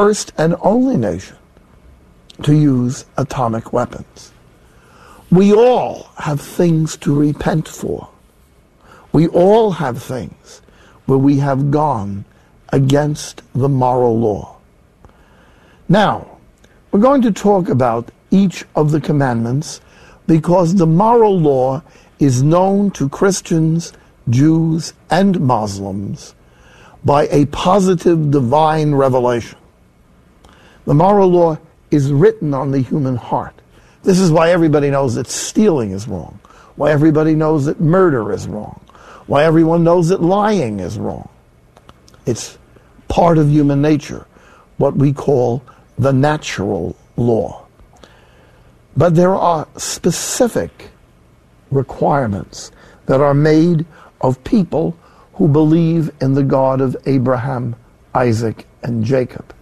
first and only nation to use atomic weapons. We all have things to repent for. We all have things where we have gone against the moral law. Now, we're going to talk about each of the commandments because the moral law is known to Christians, Jews, and Muslims by a positive divine revelation. The moral law is written on the human heart. This is why everybody knows that stealing is wrong, why everybody knows that murder is wrong, why everyone knows that lying is wrong. It's part of human nature, what we call the natural law. But there are specific requirements that are made of people who believe in the God of Abraham, Isaac, and Jacob.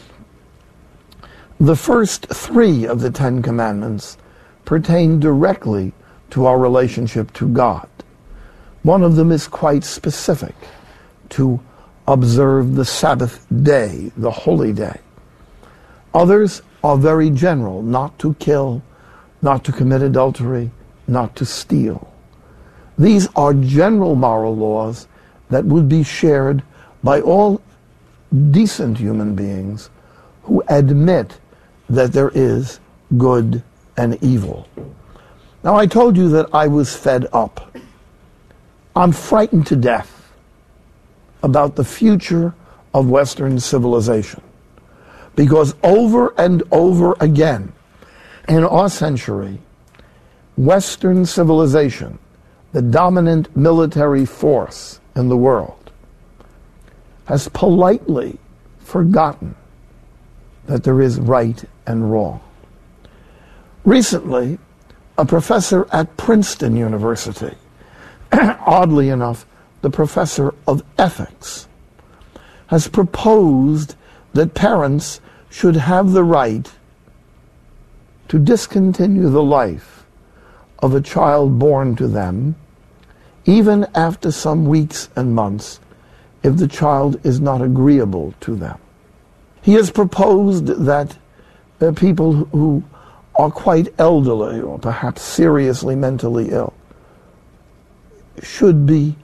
The first three of the Ten Commandments pertain directly to our relationship to God. One of them is quite specific, to observe the Sabbath day, the holy day. Others are very general, not to kill, not to commit adultery, not to steal. These are general moral laws that would be shared by all decent human beings who admit that there is good and evil. Now, I told you that I was fed up. I'm frightened to death about the future of Western civilization because over and over again in our century, Western civilization, the dominant military force in the world, has politely forgotten that there is right and wrong. Recently, a professor at Princeton University, oddly enough, the professor of ethics, has proposed that parents should have the right to discontinue the life of a child born to them, even after some weeks and months, if the child is not agreeable to them. He has proposed that people who are quite elderly or perhaps seriously mentally ill should be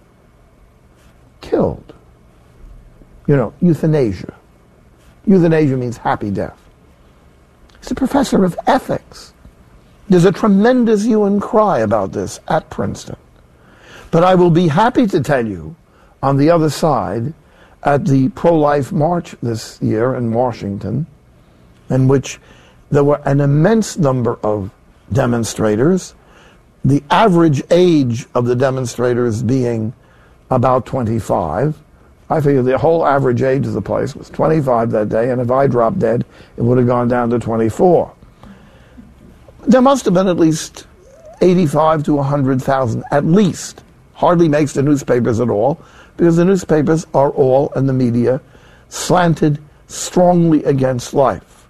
killed. You know, euthanasia. Euthanasia means happy death. He's a professor of ethics. There's a tremendous hue and cry about this at Princeton. But I will be happy to tell you, on the other side, at the pro-life march this year in Washington, in which there were an immense number of demonstrators, the average age of the demonstrators being about 25. I figure the whole average age of the place was 25 that day, and if I dropped dead, it would have gone down to 24. There must have been at least 85 to 100,000, at least. Hardly makes the newspapers at all, because the newspapers are all, and the media, slanted strongly against life.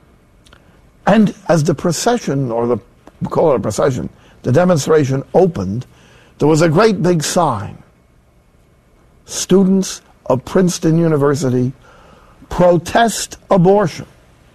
And as the procession, we call it a procession, the demonstration opened, there was a great big sign. Students of Princeton University protest abortion.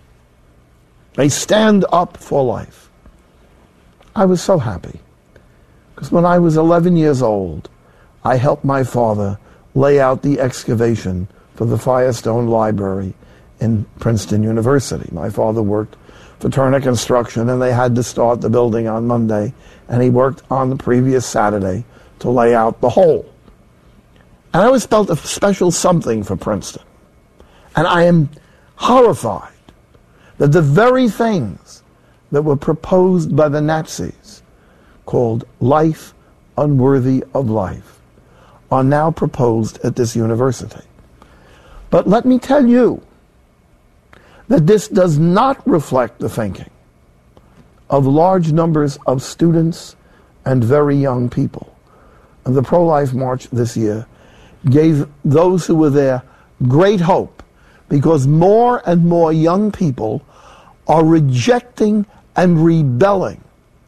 They stand up for life. I was so happy, because when I was 11 years old, I helped my father lay out the excavation for the Firestone Library in Princeton University. My father worked for Turner Construction, and they had to start the building on Monday, and he worked on the previous Saturday to lay out the whole. And I always felt a special something for Princeton. And I am horrified that the very things that were proposed by the Nazis, called life unworthy of life, are now proposed at this university. But let me tell you that this does not reflect the thinking of large numbers of students and very young people. And the pro-life march this year gave those who were there great hope, because more and more young people are rejecting and rebelling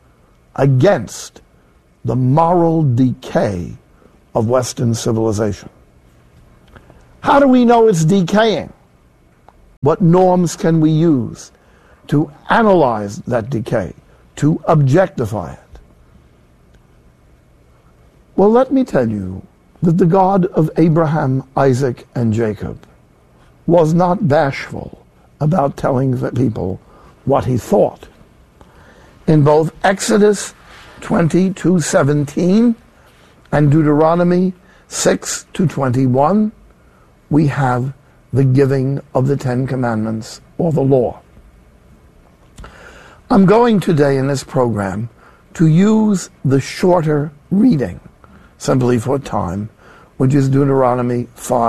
against the moral decay of Western civilization. How do we know it's decaying? What norms can we use to analyze that decay, to objectify it? Well, let me tell you that the God of Abraham, Isaac, and Jacob was not bashful about telling the people what he thought. In both Exodus 20:17 and Deuteronomy 6:21, we have the giving of the Ten Commandments, or the law. I'm going today in this program to use the shorter reading, simply for time, which is Deuteronomy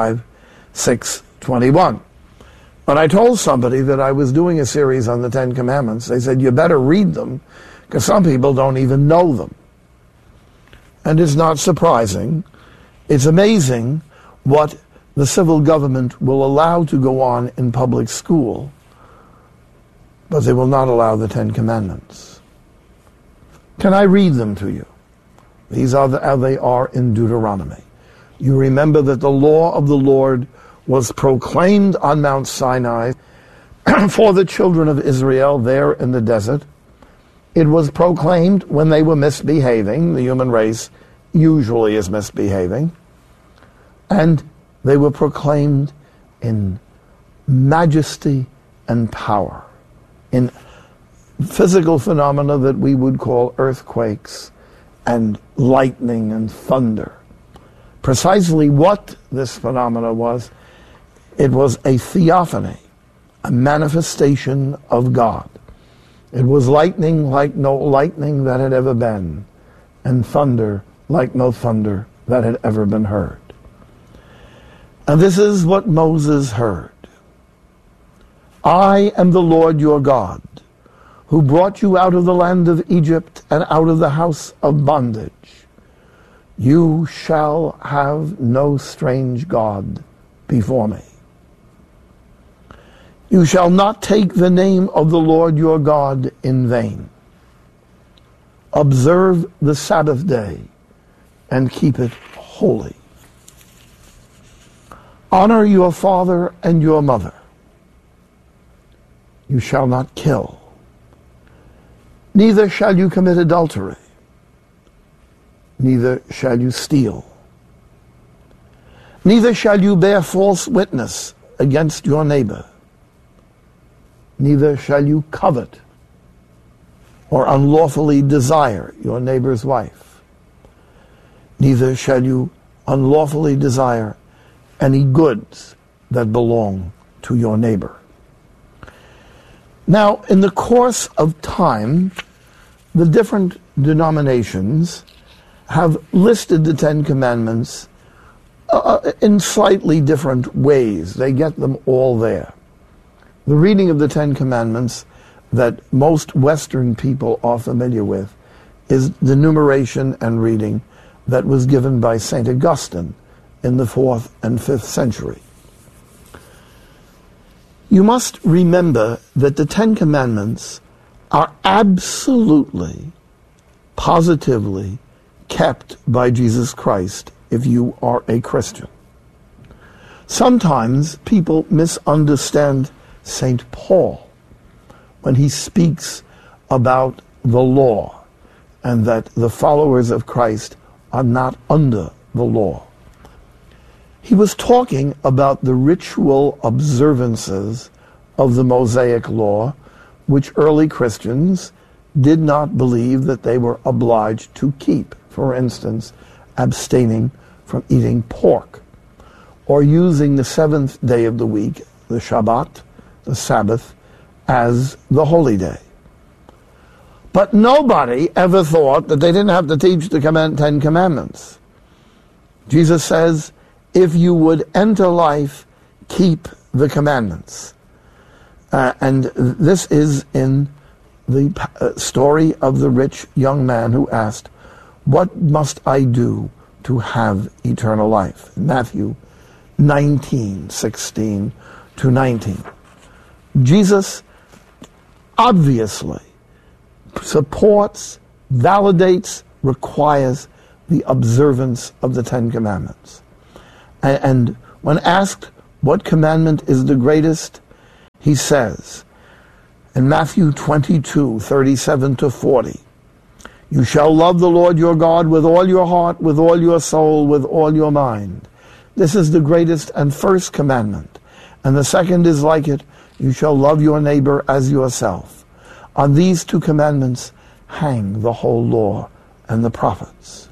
5:6-21. When I told somebody that I was doing a series on the Ten Commandments, they said, you better read them, because some people don't even know them. And it's not surprising. It's amazing what the civil government will allow to go on in public school, but they will not allow the Ten Commandments. Can I read them to you? These are how they are in Deuteronomy. You remember that the law of the Lord was proclaimed on Mount Sinai for the children of Israel there in the desert. It was proclaimed when they were misbehaving. The human race usually is misbehaving. And they were proclaimed in majesty and power, in physical phenomena that we would call earthquakes and lightning and thunder. Precisely what this phenomena was, it was a theophany, a manifestation of God. It was lightning like no lightning that had ever been, and thunder like no thunder that had ever been heard. And this is what Moses heard. I am the Lord your God, who brought you out of the land of Egypt and out of the house of bondage. You shall have no strange God before me. You shall not take the name of the Lord your God in vain. Observe the Sabbath day and keep it holy. Honor your father and your mother. You shall not kill. Neither shall you commit adultery. Neither shall you steal. Neither shall you bear false witness against your neighbor. Neither shall you covet or unlawfully desire your neighbor's wife. Neither shall you unlawfully desire any goods that belong to your neighbor. Now, in the course of time, the different denominations have listed the Ten Commandments in slightly different ways. They get them all there. The reading of the Ten Commandments that most Western people are familiar with is the numeration and reading that was given by St. Augustine in the 4th and 5th century. You must remember that the Ten Commandments are absolutely, positively kept by Jesus Christ if you are a Christian. Sometimes people misunderstand St. Paul when he speaks about the law and that the followers of Christ are not under the law. He was talking about the ritual observances of the Mosaic law, which early Christians did not believe that they were obliged to keep. For instance, abstaining from eating pork, or using the seventh day of the week, the Shabbat, the Sabbath, as the holy day. But nobody ever thought that they didn't have to teach the Ten Commandments. Jesus says, if you would enter life, keep the commandments. And this is in the story of the rich young man who asked, what must I do to have eternal life? Matthew 19:16-19. Jesus obviously supports, validates, requires the observance of the Ten Commandments. And when asked what commandment is the greatest, he says in Matthew 22:37-40, you shall love the Lord your God with all your heart, with all your soul, with all your mind. This is the greatest and first commandment. And the second is like it, you shall love your neighbor as yourself. On these two commandments hang the whole law and the prophets.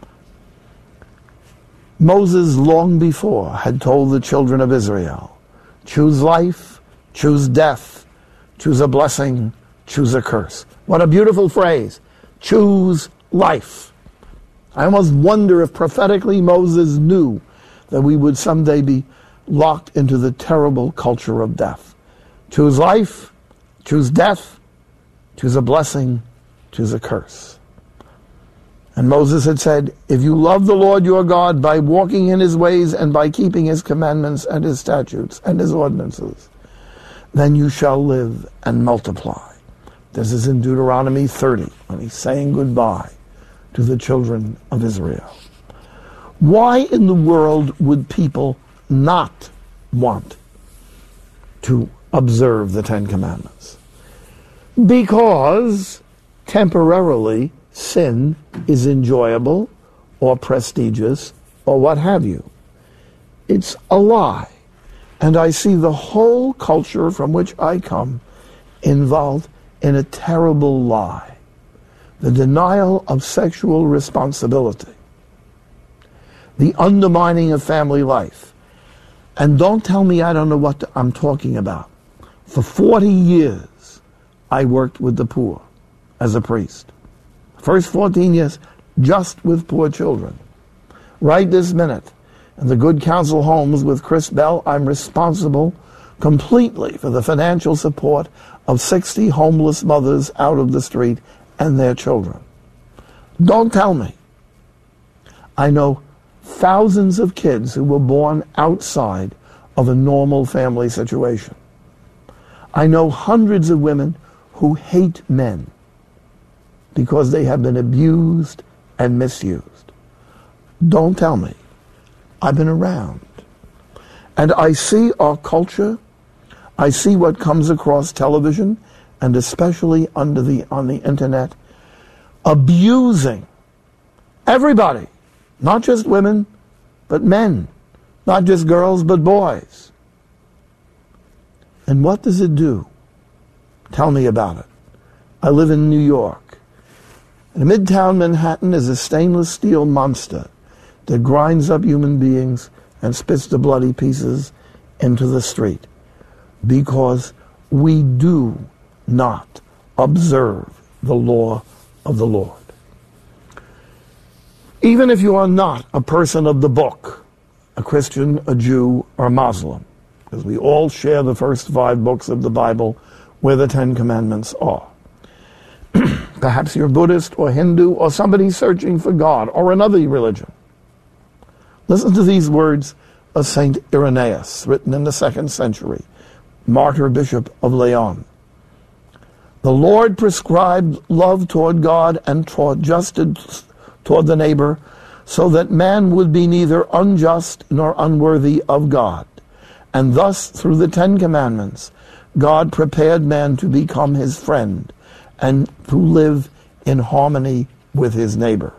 Moses long before had told the children of Israel, choose life, choose death, choose a blessing, choose a curse. What a beautiful phrase. Choose life. I almost wonder if prophetically Moses knew that we would someday be locked into the terrible culture of death. Choose life, choose death, choose a blessing, choose a curse. And Moses had said, if you love the Lord your God by walking in his ways and by keeping his commandments and his statutes and his ordinances, then you shall live and multiply. This is in Deuteronomy 30, when he's saying goodbye to the children of Israel. Why in the world would people not want to observe the Ten Commandments? Because temporarily sin is enjoyable or prestigious or what have you. It's a lie. And I see the whole culture from which I come involved in a terrible lie. The denial of sexual responsibility. The undermining of family life. And don't tell me I don't know what I'm talking about. For 40 years, I worked with the poor as a priest. First 14 years, just with poor children. Right this minute, in the Good Counsel Homes with Chris Bell, I'm responsible completely for the financial support of 60 homeless mothers out of the street and their children. Don't tell me. I know thousands of kids who were born outside of a normal family situation. I know hundreds of women who hate men because they have been abused and misused. Don't tell me. I've been around. And I see our culture. I see what comes across television and especially on the internet, abusing everybody, not just women, but men, not just girls, but boys. And what does it do? Tell me about it. I live in New York. In Midtown Manhattan is a stainless steel monster that grinds up human beings and spits the bloody pieces into the street because we do not observe the law of the Lord. Even if you are not a person of the book, a Christian, a Jew, or a Muslim, because we all share the first 5 books of the Bible where the 10 Commandments are. Perhaps you're Buddhist or Hindu or somebody searching for God or another religion. Listen to these words of Saint Irenaeus, written in the 2nd century, martyr bishop of Leon. The Lord prescribed love toward God and toward justice toward the neighbor, so that man would be neither unjust nor unworthy of God. And thus, through the 10 Commandments, God prepared man to become his friend and to live in harmony with his neighbor.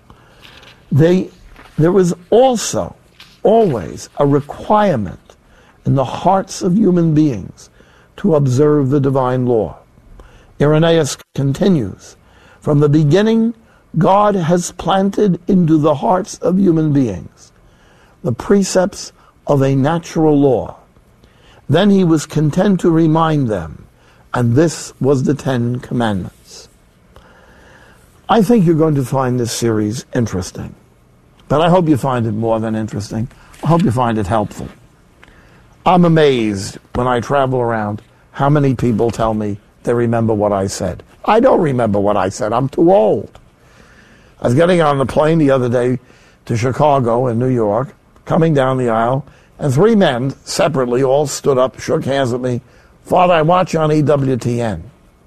There was also always a requirement in the hearts of human beings to observe the divine law. Irenaeus continues, from the beginning, God has planted into the hearts of human beings the precepts of a natural law. Then he was content to remind them, and this was the 10 Commandments. I think you're going to find this series interesting, but I hope you find it more than interesting. I hope you find it helpful. I'm amazed when I travel around how many people tell me they remember what I said. I don't remember what I said. I'm too old. I was getting on the plane the other day to Chicago and New York, coming down the aisle, and 3 men separately all stood up, shook hands with me. Father, I watch you on EWTN.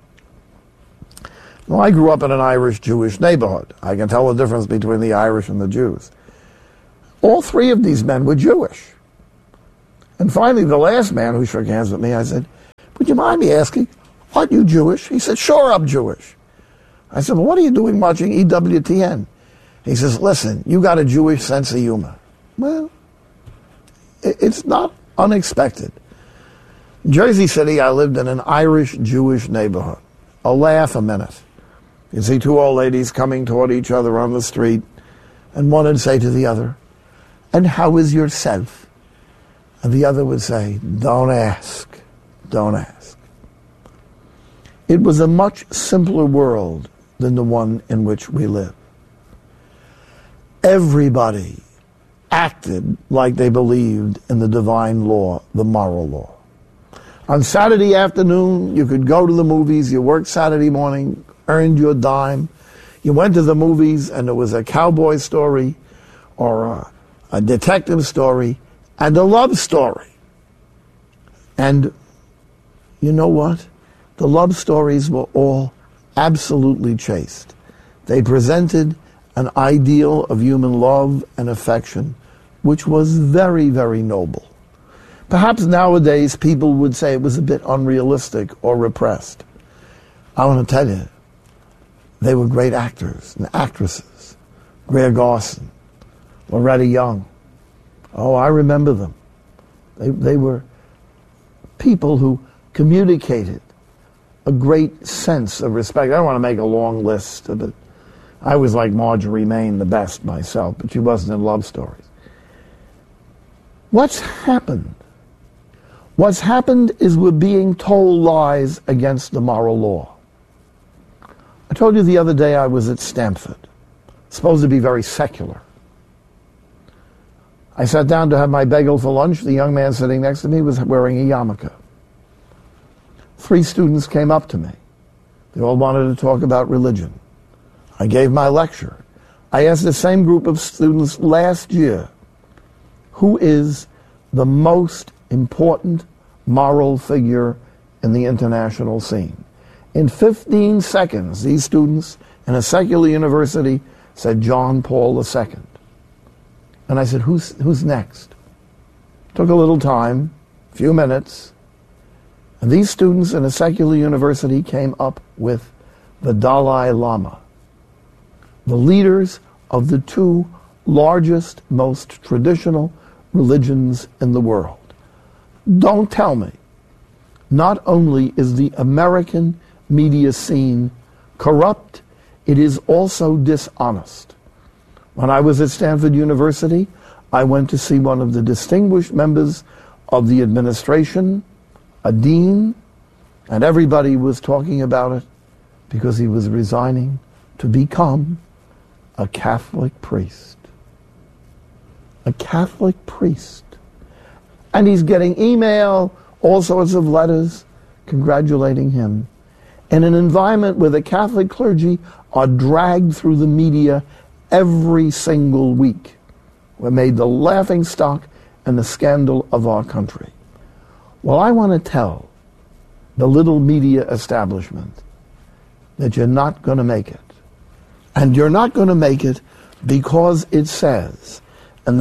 Well, I grew up in an Irish-Jewish neighborhood. I can tell the difference between the Irish and the Jews. All 3 of these men were Jewish. And finally, the last man who shook hands with me, I said, would you mind me asking, aren't you Jewish? He said, sure, I'm Jewish. I said, well, what are you doing watching EWTN? He says, listen, you got a Jewish sense of humor. Well, it's not unexpected. In Jersey City, I lived in an Irish-Jewish neighborhood. A laugh a minute. You see two old ladies coming toward each other on the street, and one would say to the other, and how is yourself? And the other would say, don't ask, don't ask. It was a much simpler world than the one in which we live. Everybody acted like they believed in the divine law, the moral law. On Saturday afternoon, you could go to the movies, you worked Saturday morning, earned your dime. You went to the movies and there was a cowboy story or a detective story and a love story. And you know what? The love stories were all absolutely chaste. They presented an ideal of human love and affection, which was very, very noble. Perhaps nowadays people would say it was a bit unrealistic or repressed. I want to tell you, they were great actors and actresses. Greer Garson, Loretta Young. Oh, I remember them. They were people who communicated a great sense of respect. I don't want to make a long list of it. I was like Marjorie Main the best myself, but she wasn't in love stories. What's happened? What's happened is we're being told lies against the moral law. I told you the other day I was at Stanford, supposed to be very secular. I sat down to have my bagel for lunch. The young man sitting next to me was wearing a yarmulke. 3 students came up to me. They all wanted to talk about religion. I gave my lecture. I asked the same group of students last year, who is the most important moral figure in the international scene? In 15 seconds, these students in a secular university said John Paul II. And I said, who's next? Took a little time, a few minutes, and these students in a secular university came up with the Dalai Lama, the leaders of the 2 largest, most traditional religions in the world. Don't tell me, not only is the American media scene corrupt, it is also dishonest. When I was at Stanford University, I went to see one of the distinguished members of the administration, a dean, and everybody was talking about it because he was resigning to become a Catholic priest. A Catholic priest. And he's getting email, all sorts of letters congratulating him, in an environment where the Catholic clergy are dragged through the media every single week. We're made the laughingstock and the scandal of our country. Well, I want to tell the little media establishment that you're not going to make it. And you're not going to make it because it says in the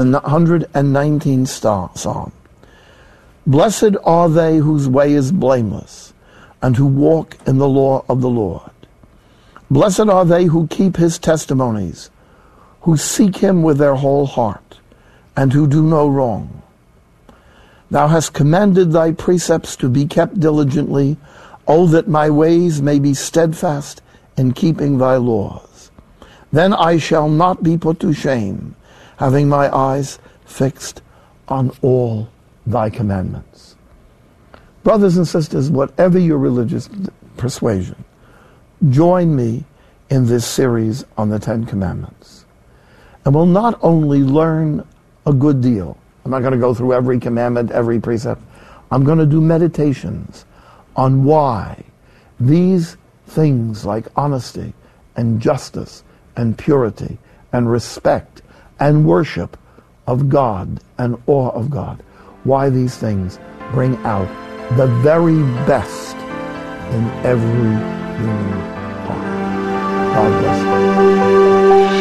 119th Psalm, "Blessed are they whose way is blameless, and who walk in the law of the Lord. Blessed are they who keep his testimonies, who seek him with their whole heart, and who do no wrong. Thou hast commanded thy precepts to be kept diligently. O that my ways may be steadfast in keeping thy laws. Then I shall not be put to shame, having my eyes fixed on all thy commandments." Brothers and sisters, whatever your religious persuasion, join me in this series on the 10 Commandments. And we'll not only learn a good deal. I'm not going to go through every commandment, every precept. I'm going to do meditations on why these things like honesty and justice and purity and respect and worship of God and awe of God, why these things bring out the very best in every human heart. God bless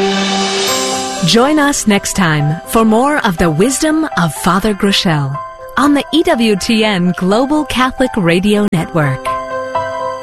you. Join us next time for more of the wisdom of Father Groeschel on the EWTN Global Catholic Radio Network.